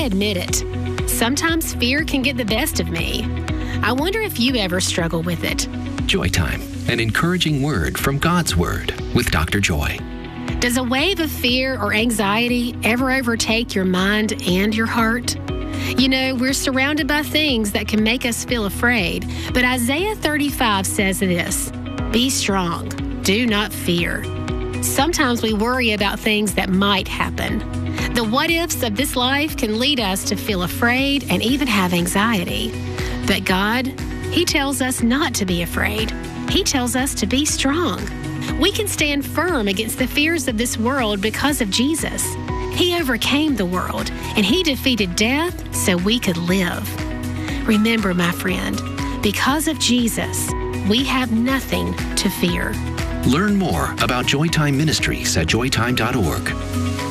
I admit it. Sometimes fear can get the best of me. I wonder if you ever struggle with it. Joy Time, an encouraging word from God's Word with Dr. Joy. Does a wave of fear or anxiety ever overtake your mind and your heart? You know, we're surrounded by things that can make us feel afraid, but Isaiah 35 says this, "Be strong, do not fear." Sometimes we worry about things that might happen. The what-ifs of this life can lead us to feel afraid and even have anxiety. But God, He tells us not to be afraid. He tells us to be strong. We can stand firm against the fears of this world because of Jesus. He overcame the world, and He defeated death so we could live. Remember, my friend, because of Jesus, we have nothing to fear. Learn more about Joy Time Ministries at joytime.org.